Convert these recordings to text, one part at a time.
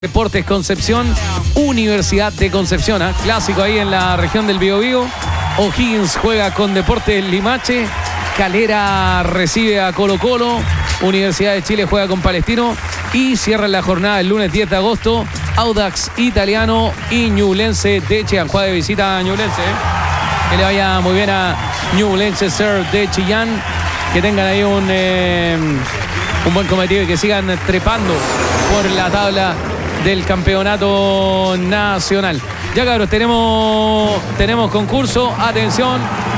Deportes Concepción, Universidad de Concepción, clásico ahí en la región del Biobío. O'Higgins juega con Deportes Limache, Calera recibe a Colo Colo, Universidad de Chile juega con Palestino y cierra la jornada el lunes 10 de agosto, Audax Italiano y Ñublense de Chillán. Juega de visita a Ñublense. Que le vaya muy bien a Ñublense Ser de Chillán, que tengan ahí un buen cometido y que sigan trepando por la tabla del campeonato nacional. Ya cabros, tenemos concurso, atención.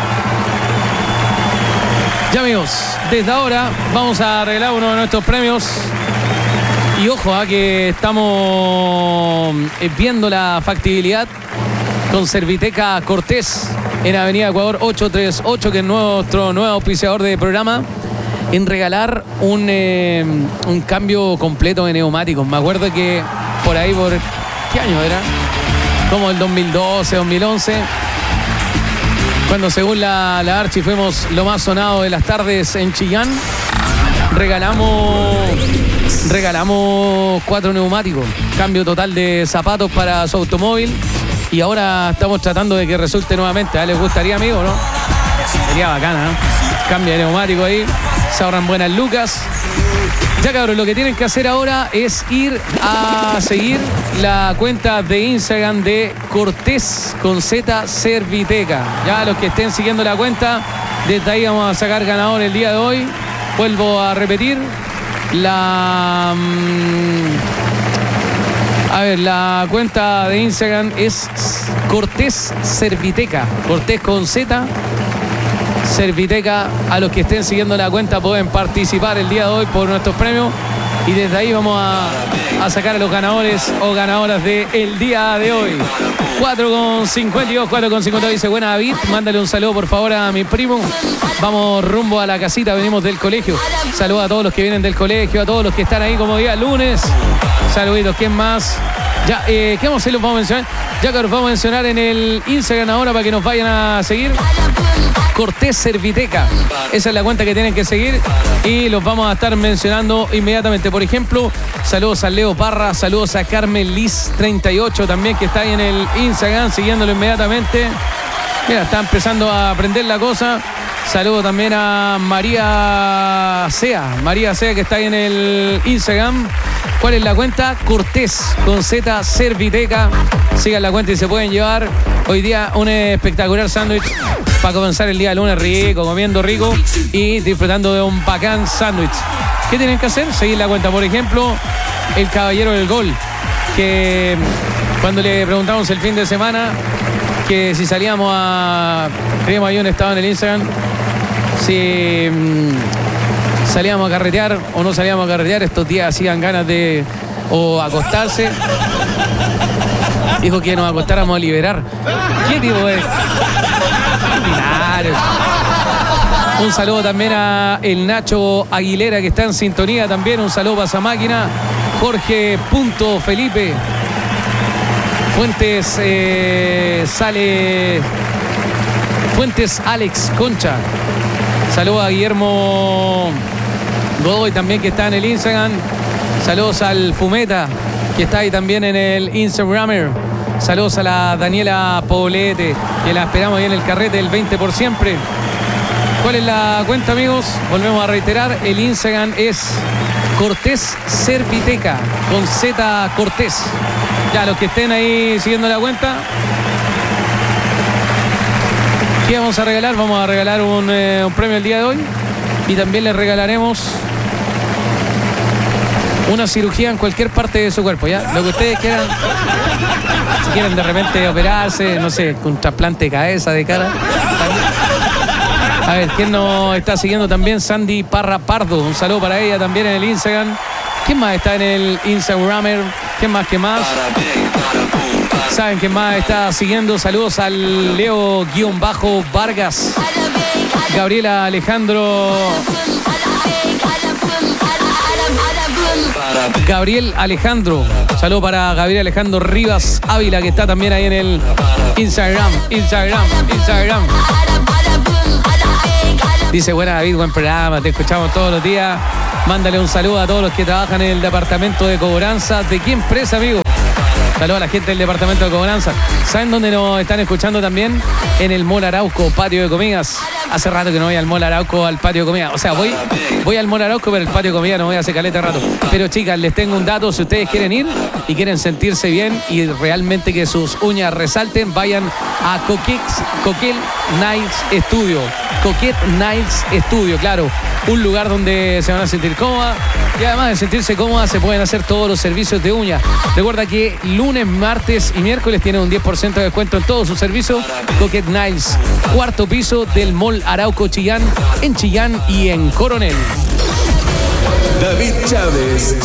Ya amigos, desde ahora vamos a regalar uno de nuestros premios. Y ojo, que estamos viendo la factibilidad con Serviteca Cortés en Avenida Ecuador 838, que es nuestro nuevo auspiciador de programa, en regalar un cambio completo de neumáticos. Me acuerdo que por ahí, ¿qué año era? Como el 2012, 2011, cuando según la Archi fuimos lo más sonado de las tardes en Chillán, regalamos 4 neumáticos, cambio total de zapatos para su automóvil, y ahora estamos tratando de que resulte nuevamente. ¿Les gustaría, amigo, no? Sería bacana, ¿no? Cambia de neumático ahí, se ahorran buenas lucas. Ya cabros, lo que tienen que hacer ahora es ir a seguir la cuenta de Instagram de Cortés con Z Serviteca. Ya los que estén siguiendo la cuenta, desde ahí vamos a sacar ganador el día de hoy. Vuelvo a repetir, la cuenta de Instagram es Cortés Serviteca, Cortés con Z Serviteca. A los que estén siguiendo la cuenta pueden participar el día de hoy por nuestros premios, y desde ahí vamos a sacar a los ganadores o ganadoras del día de hoy. 4:52, 4:52. Dice: buena David, mándale un saludo por favor a mi primo. Vamos rumbo a la casita, venimos del colegio. Saludos a todos los que vienen del colegio, a todos los que están ahí como día lunes. Saluditos. ¿Quién más? Ya, ¿qué vamos a hacer? Los vamos a mencionar. Ya que los vamos a mencionar en el Instagram ahora para que nos vayan a seguir. Cortés Serviteca, esa es la cuenta que tienen que seguir y los vamos a estar mencionando inmediatamente. Por ejemplo, saludos a Leo Parra, saludos a Carmen Liz 38 también, que está ahí en el Instagram, siguiéndolo inmediatamente. Mira, está empezando a aprender la cosa. Saludo también a María Sea, que está ahí en el Instagram. ¿Cuál es la cuenta? Cortés con Z Serviteca. Sigan la cuenta y se pueden llevar hoy día un espectacular sándwich para comenzar el día lunes rico, comiendo rico y disfrutando de un bacán sándwich. ¿Qué tienen que hacer? Seguir la cuenta. Por ejemplo, el caballero del gol, que cuando le preguntamos el fin de semana que si salíamos a... Creemos ahí un estado en el Instagram, si salíamos a carretear o no salíamos a carretear, estos días hacían ganas de o acostarse. Dijo que nos acostáramos a liberar. ¿Qué tipo es? Un saludo también a el Nacho Aguilera, que está en sintonía también. Un saludo para esa máquina. Jorge Felipe Fuentes Fuentes Alex Concha. Saludos a Guillermo Godoy también, que está en el Instagram. Saludos al Fumeta, que está ahí también en el Instagramer. Saludos a la Daniela Poblete, que la esperamos ahí en el carrete del 20 por siempre. ¿Cuál es la cuenta, amigos? Volvemos a reiterar, el Instagram es Cortés Serviteca, con Z Cortés. Ya, los que estén ahí siguiendo la cuenta. ¿Qué vamos a regalar? Vamos a regalar un premio el día de hoy, y también les regalaremos una cirugía en cualquier parte de su cuerpo, ¿ya? Lo que ustedes quieran. Si quieren de repente operarse, no sé, con trasplante de cabeza, de cara. A ver, ¿quién nos está siguiendo también? Sandy Parra Pardo, un saludo para ella también en el Instagram. ¿Quién más está en el Instagramer? ¿Quién más? ¿Saben quién más está siguiendo? Saludos al Leo-Vargas. Gabriela Gabriel Alejandro. Saludo para Gabriel Alejandro Rivas Ávila, que está también ahí en el Instagram. Dice: buena David, buen programa, te escuchamos todos los días. Mándale un saludo a todos los que trabajan en el departamento de cobranza. ¿De qué empresa, amigo? Saludos a la gente del departamento de cobranza. ¿Saben dónde nos están escuchando también? En el Mall Arauco, patio de comidas. Hace rato que no voy al Mall Arauco, al patio de comidas. O sea, voy al Mall Arauco, pero el patio de comidas no voy a hacer caleta de rato. Pero chicas, les tengo un dato. Si ustedes quieren ir y quieren sentirse bien y realmente que sus uñas resalten, vayan a Coquette Nails Studio. Coquette Nails Studio, claro. Un lugar donde se van a sentir cómodas. Y además de sentirse cómodas, se pueden hacer todos los servicios de uñas. Recuerda que lunes, martes y miércoles tienen un 10% de descuento en todos sus servicios. Coquette Nails, cuarto piso del Mall Arauco Chillán, en Chillán y en Coronel. David Chávez.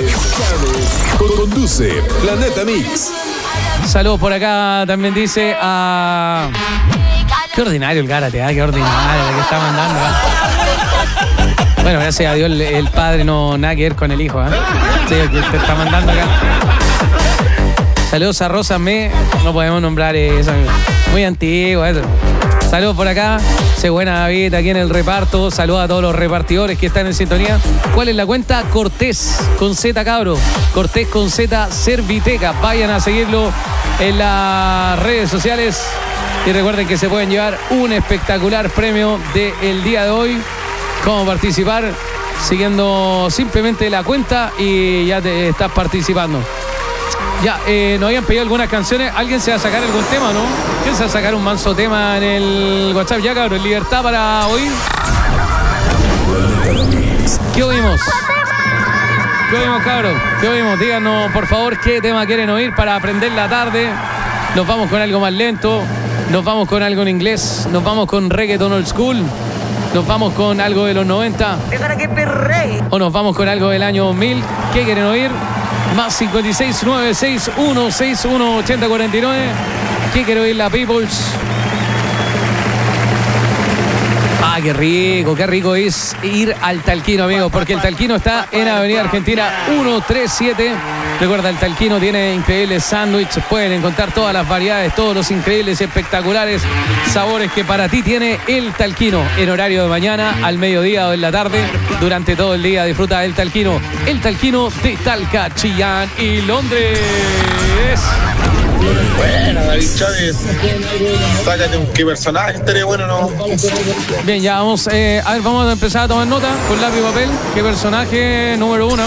Conduce Planeta Mix. Saludos por acá, también dice a... Qué ordinario el Gárate, qué ordinario lo que está mandando. Bueno, gracias a Dios el padre no nada que ver con el hijo. Sí, que te está mandando acá. Saludos a Rosa Me. No podemos nombrar eso. Muy antiguo eso. Saludos por acá. Se buena David aquí en el reparto. Saludos a todos los repartidores que están en sintonía. ¿Cuál es la cuenta? Cortés con Z, cabro. Cortés con Z Serviteca. Vayan a seguirlo en las redes sociales. Y recuerden que se pueden llevar un espectacular premio del día de hoy. ¿Cómo participar? Siguiendo simplemente la cuenta y ya te estás participando. Ya, nos habían pedido algunas canciones. ¿Alguien se va a sacar algún tema, no? ¿Quién se va a sacar un manso tema en el WhatsApp? Ya, cabrón, libertad para oír. ¿Qué oímos? ¿Qué oímos, cabrón? ¿Qué oímos? Díganos, por favor, qué tema quieren oír para aprender la tarde. Nos vamos con algo más lento. Nos vamos con algo en inglés. Nos vamos con reggaeton old school. Nos vamos con algo de los 90. O nos vamos con algo del año 2000. ¿Qué quieren oír? Más 56961618049. ¿Qué quiere oír la Peoples? Ah, qué rico es ir al Talquino, amigos, porque el Talquino está en Avenida Argentina 137. Recuerda, el Talquino tiene increíbles sándwiches, pueden encontrar todas las variedades, todos los increíbles, espectaculares sabores que para ti tiene el Talquino. En horario de mañana, al mediodía o en la tarde, durante todo el día disfruta del Talquino. El Talquino de Talca, Chillán y Londres. Buena, David Chávez. Sácate un qué personaje, estaría bueno, ¿no? Bien, ya vamos a ver, vamos a empezar a tomar nota con lápiz y papel. ¿Qué personaje número uno?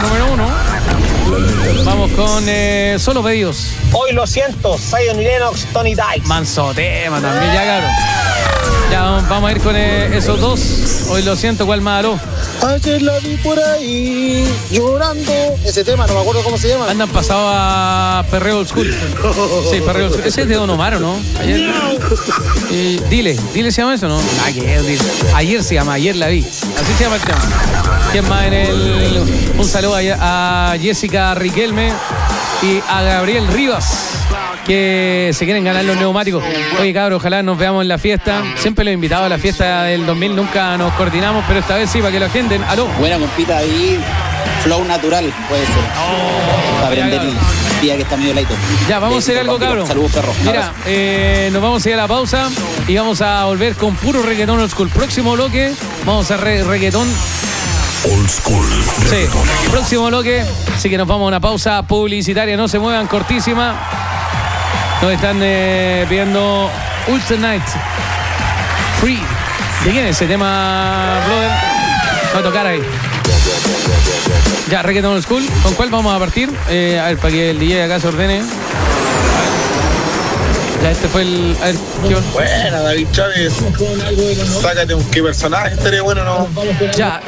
Vamos con solo pedidos. Hoy lo siento, Zion y Lennox, Tony Dice. Manso tema también, ya cabrón. Ya vamos a ir con esos dos. Hoy lo siento, ¿cuál más aló? Ayer la vi por ahí llorando. Ese tema, no me acuerdo cómo se llama. Andan pasado a Perreo Old School. Sí, Perreo Old School. Ese es de Don Omar, ¿o no? Ayer. Dile se llama eso, ¿no? Ayer se llama, ayer la vi. Así se llama el tema. ¿Quién más en el...? Un saludo a Jessica Riquelme y a Gabriel Rivas, que se quieren ganar los neumáticos. Oye, cabros, ojalá nos veamos en la fiesta. Siempre los he invitado a la fiesta del 2000, nunca nos coordinamos, pero esta vez sí, para que lo agenden. ¿Aló? Buena compita ahí, flow natural, puede ser. Para aprender el día que está medio laito. Ya, vamos a hacer algo, cabrón. Saludos, perro. Mira, nos vamos a ir a la pausa y vamos a volver con puro reggaetón old school. Próximo bloque, vamos a reggaetón Old School. Sí, próximo bloque. Así que nos vamos a una pausa publicitaria. No se muevan, cortísima. Nos están pidiendo Ultimate Free. ¿De quién es ese tema, brother? Va a tocar ahí. Ya, reggaeton old school. ¿Con cuál vamos a partir? A ver, para que el DJ acá se ordene. Ya, este fue el... A ver, ¿qué onda? Buena, David Chávez. Sácate un qué personaje, estaría bueno, ¿no? Ya,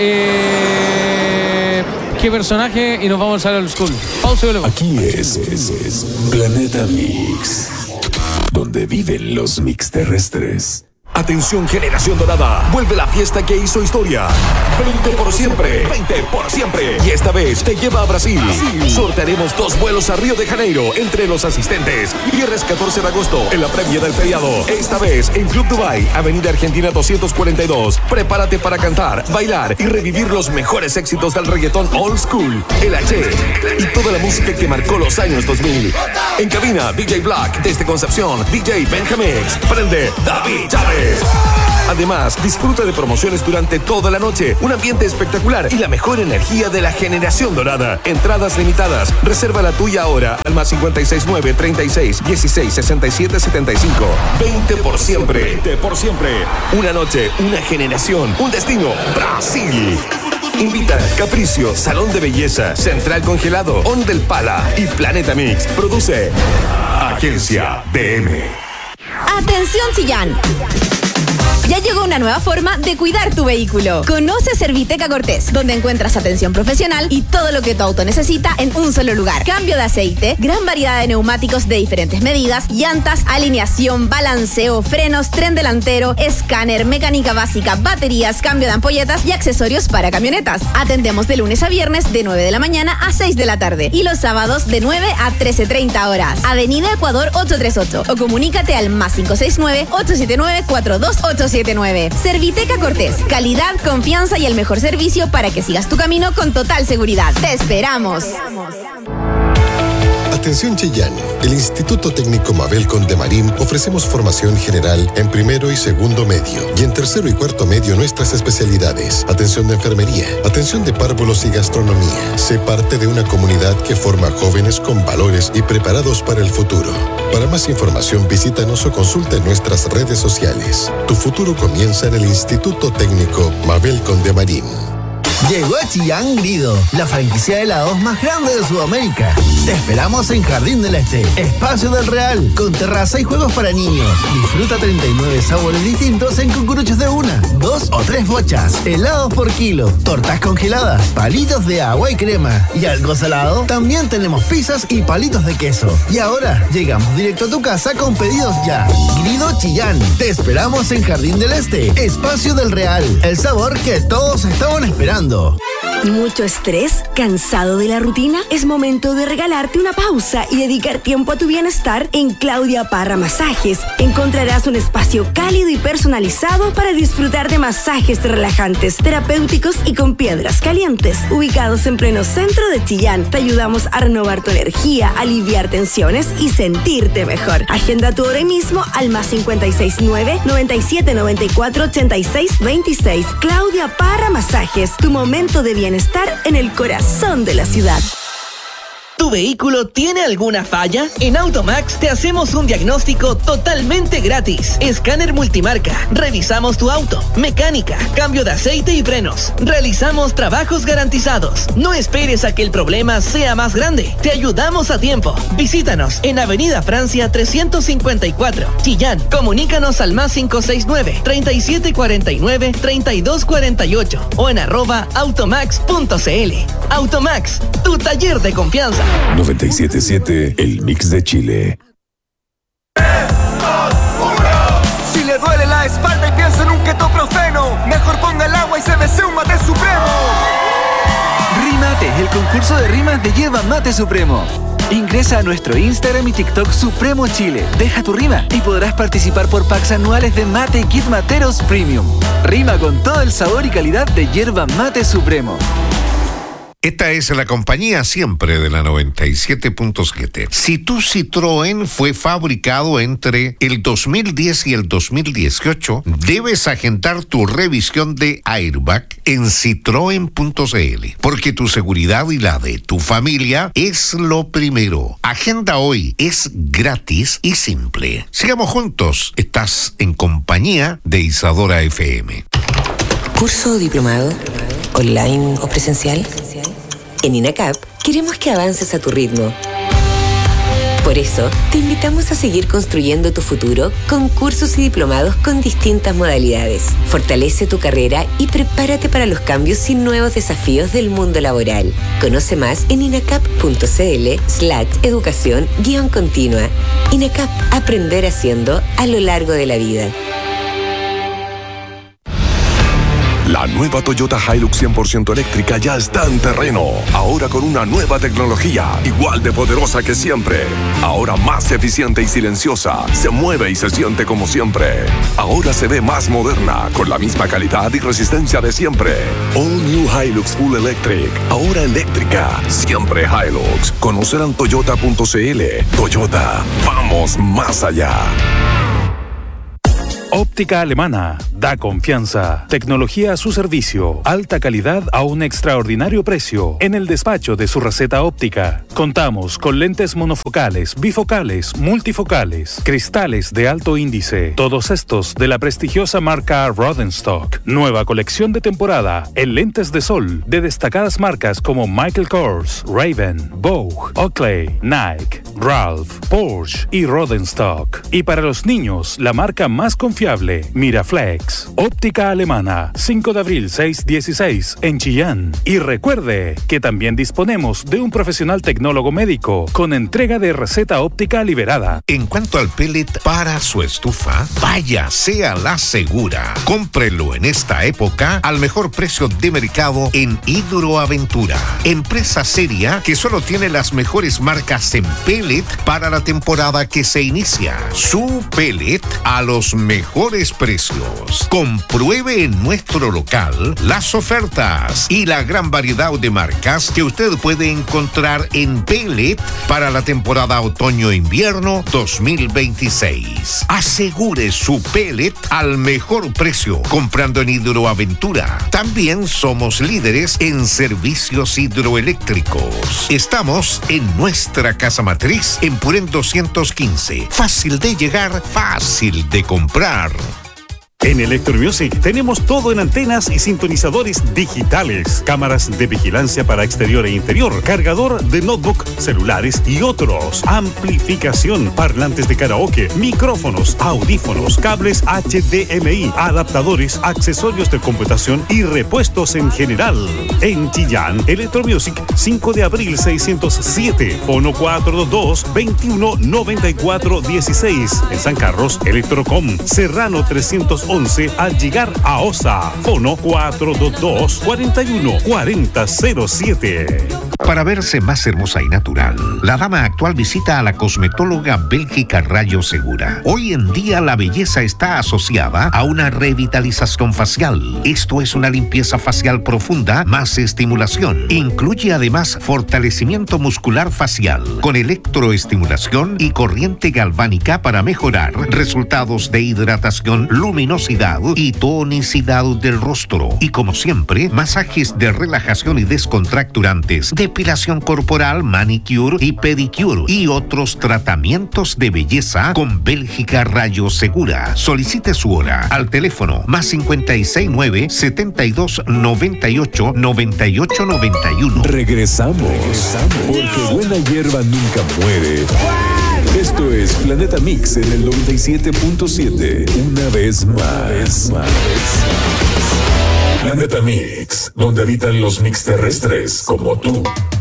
¿qué personaje? Y nos vamos al old school. Pausa y luego. Aquí es Planeta Mix, donde viven los mix terrestres. Atención, generación dorada, vuelve la fiesta que hizo historia. 20 por siempre, 20 por siempre. Y esta vez te lleva a Brasil. Sortearemos 2 vuelos a Río de Janeiro entre los asistentes. Viernes 14 de agosto en la previa del feriado. Esta vez en Club Dubai, Avenida Argentina 242. Prepárate para cantar, bailar y revivir los mejores éxitos del reggaetón old school, el H y toda la música que marcó los años 2000. En cabina, DJ Black, desde Concepción, DJ Benjamix. Prende David Chávez. Además, disfruta de promociones durante toda la noche, un ambiente espectacular y la mejor energía de la generación dorada. Entradas limitadas. Reserva la tuya ahora al más 569 36 16 67 75. 20 por siempre. 20 por siempre. Una noche, una generación, un destino. Brasil. Invita Capricio, Salón de Belleza, Central Congelado, On del Pala y Planeta Mix. Produce Agencia DM. ¡Atención, Chillán! Ya llegó una nueva forma de cuidar tu vehículo. Conoce Serviteca Cortés, donde encuentras atención profesional y todo lo que tu auto necesita en un solo lugar. Cambio de aceite, gran variedad de neumáticos de diferentes medidas, llantas, alineación, balanceo, frenos, tren delantero, escáner, mecánica básica, baterías, cambio de ampolletas y accesorios para camionetas. Atendemos de lunes a viernes de 9 de la mañana a 6 de la tarde y los sábados de 9 a 13:30 horas. Avenida Ecuador 838 o comunícate al más 569-879-42879. Serviteca Cortés, calidad, confianza y el mejor servicio para que sigas tu camino con total seguridad. ¡Te esperamos! Atención Chillán, el Instituto Técnico Mabel Condemarín ofrecemos formación general en primero y segundo medio y en tercero y cuarto medio nuestras especialidades. Atención de enfermería, atención de párvulos y gastronomía. Sé parte de una comunidad que forma jóvenes con valores y preparados para el futuro. Para más información visítanos o consulta en nuestras redes sociales. Tu futuro comienza en el Instituto Técnico Mabel Condemarín. Llegó a Chillán Grido, la franquicia de helados más grande de Sudamérica. Te esperamos en Jardín del Este, Espacio del Real, con terraza y juegos para niños. Disfruta 39 sabores distintos en cucuruchos de 1, 2 o 3 bochas, helados por kilo, tortas congeladas, palitos de agua y crema. Y algo salado, también tenemos pizzas y palitos de queso. Y ahora, llegamos directo a tu casa con pedidos ya. Grido Chillán, te esperamos en Jardín del Este, Espacio del Real, el sabor que todos estaban esperando. ¿Mucho estrés? ¿Cansado de la rutina? Es momento de regalarte una pausa y dedicar tiempo a tu bienestar en Claudia Parra Masajes. Encontrarás un espacio cálido y personalizado para disfrutar de masajes relajantes, terapéuticos y con piedras calientes. Ubicados en pleno centro de Chillán, te ayudamos a renovar tu energía, aliviar tensiones y sentirte mejor. Agenda tu hora mismo al más 569-9794-8626. Claudia Parra Masajes, tu momento de bienestar en el corazón de la ciudad. ¿Tu vehículo tiene alguna falla? En Automax te hacemos un diagnóstico totalmente gratis. Escáner multimarca. Revisamos tu auto. Mecánica, cambio de aceite y frenos. Realizamos trabajos garantizados. No esperes a que el problema sea más grande. Te ayudamos a tiempo. Visítanos en Avenida Francia 354, Chillán. Comunícanos al más 569-3749-3248 o en @automax.cl. Automax, tu taller de confianza. 97.7, el mix de Chile. Si le duele la espalda y piensa en un ketoprofeno, mejor ponga el agua y se bese un mate supremo. Rímate, el concurso de rimas de Yerba Mate Supremo. Ingresa a nuestro Instagram y TikTok Supremo Chile. Deja tu rima y podrás participar por packs anuales de Mate y Kit Materos Premium. Rima con todo el sabor y calidad de Yerba Mate Supremo. Esta es la compañía siempre de la 97.7. Si tu Citroën fue fabricado entre el 2010 y el 2018, debes agendar tu revisión de airbag en citroen.cl, porque tu seguridad y la de tu familia es lo primero. Agenda hoy, es gratis y simple. Sigamos juntos, estás en compañía de Isadora FM. ¿Curso o diplomado? ¿Online o presencial? En INACAP queremos que avances a tu ritmo. Por eso, te invitamos a seguir construyendo tu futuro con cursos y diplomados con distintas modalidades. Fortalece tu carrera y prepárate para los cambios y nuevos desafíos del mundo laboral. Conoce más en inacap.cl/educación-continua. INACAP, aprender haciendo a lo largo de la vida. La nueva Toyota Hilux 100% eléctrica ya está en terreno. Ahora con una nueva tecnología, igual de poderosa que siempre. Ahora más eficiente y silenciosa. Se mueve y se siente como siempre. Ahora se ve más moderna, con la misma calidad y resistencia de siempre. All New Hilux Full Electric. Ahora eléctrica. Siempre Hilux. Conocer en toyota.cl. Toyota. Vamos más allá. Óptica Alemana. Da confianza. Tecnología a su servicio. Alta calidad a un extraordinario precio. En el despacho de su receta óptica. Contamos con lentes monofocales, bifocales, multifocales, cristales de alto índice. Todos estos de la prestigiosa marca Rodenstock. Nueva colección de temporada en lentes de sol de destacadas marcas como Michael Kors, Ray-Ban, Vogue, Oakley, Nike, Ralph, Porsche y Rodenstock. Y para los niños, la marca más confiable, Miraflex. Óptica Alemana, 5 de abril 616 en Chillán. Y recuerde que también disponemos de un profesional tecnólogo médico con entrega de receta óptica liberada. En cuanto al pellet para su estufa, vaya, sea la segura. Cómprelo en esta época al mejor precio de mercado en Hidroaventura. Empresa seria que solo tiene las mejores marcas en pellet para la temporada que se inicia. Su pellet a los mejores precios. Compruebe en nuestro local las ofertas y la gran variedad de marcas que usted puede encontrar en pellet para la temporada otoño-invierno 2026. Asegure su pellet al mejor precio comprando en Hidroaventura. También somos líderes en servicios hidroeléctricos. Estamos en nuestra casa matriz en Purén 215. Fácil de llegar, fácil de comprar. En Electromusic tenemos todo en antenas y sintonizadores digitales, cámaras de vigilancia para exterior e interior, cargador de notebook, celulares y otros, amplificación, parlantes de karaoke, micrófonos, audífonos, cables HDMI, adaptadores, accesorios de computación y repuestos en general. En Chillán, Electromusic, 5 de abril 607, fono 422-2194-16. En San Carlos, Electrocom, Serrano 311, al llegar a OSA, fono 422-414007. Para verse más hermosa y natural, la dama actual visita a la cosmetóloga Bélgica Rayo Segura. Hoy en día la belleza está asociada a una revitalización facial. Esto es una limpieza facial profunda más estimulación. Incluye además fortalecimiento muscular facial con electroestimulación y corriente galvánica para mejorar resultados de hidratación, luminosidad y tonicidad del rostro. Y como siempre, masajes de relajación y descontracturantes, depilación corporal, manicure y pedicure y otros tratamientos de belleza con Bélgica Rayo Segura. Solicite su hora al teléfono +569 7298 9891. Regresamos, porque buena hierba nunca muere. Esto es Planeta Mix en el 97.7. Una vez más. Planeta Mix, donde habitan los mix terrestres como tú.